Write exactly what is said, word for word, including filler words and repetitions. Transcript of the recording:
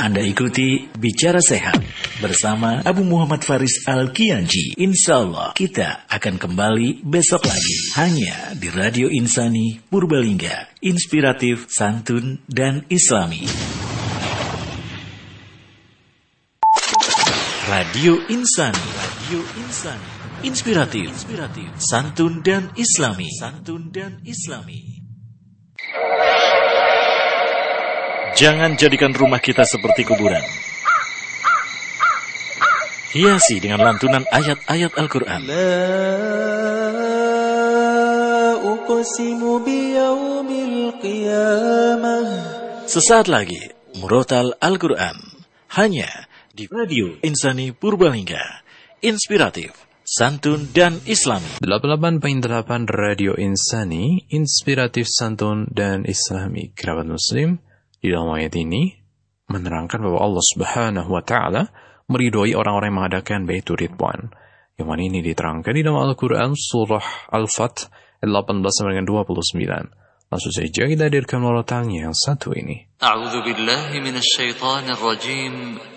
Anda ikuti Bicara Sehat bersama Abu Muhammad Faris Al-Kianji. Insya Allah kita akan kembali besok lagi. Hanya di Radio Insani Purbalingga. Inspiratif, santun, dan islami. Radio Insani. Radio Insani. Inspiratif, inspiratif, santun dan islami. Santun dan islami. Jangan jadikan rumah kita seperti kuburan. Hiasi dengan lantunan ayat-ayat Al-Quran. La uqsimu biyaumil qiyamah. Sesaat lagi, Murotal Al-Quran. Hanya di Radio Insani Purbalingga. Inspiratif, santun dan islami. delapan puluh delapan koma delapan Radio Insani, inspiratif, santun dan islami. Kerabat muslim, di dalam ayat ini menerangkan bahwa Allah Subhanahu wa taala meridhoi orang-orang yang mengadakan Baitur Ridwan. Yang mana ini diterangkan di dalam Al-Qur'an surah Al-Fath delapan belas sampai dengan dua puluh sembilan. Langsung saja kita hadirkan urutannya yang satu ini. A'udzu billahi minasy syaithanir rajim.